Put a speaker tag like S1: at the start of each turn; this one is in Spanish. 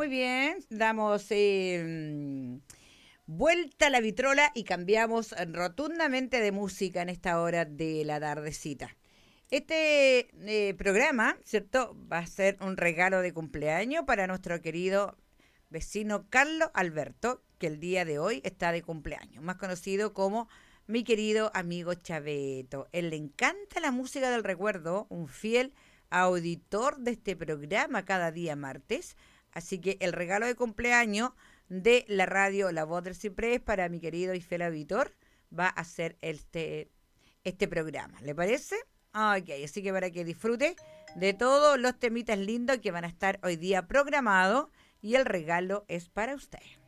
S1: muy bien. Damos vuelta a la vitrola y cambiamos rotundamente de música en esta hora de la tardecita. Este programa, ¿cierto? Va a ser un regalo de cumpleaños para nuestro querido vecino Carlos Alberto, que el día de hoy está de cumpleaños, más conocido como mi querido amigo Chaveto. Él le encanta la música del recuerdo, un fiel auditor de este programa cada día martes. Así que el regalo de cumpleaños de la radio La Voz del Ciprés para mi querido y fiel auditor va a ser este programa. ¿Le parece? Ok, así que para que disfrute de todos los temitas lindos que van a estar hoy día programados y el regalo es para usted.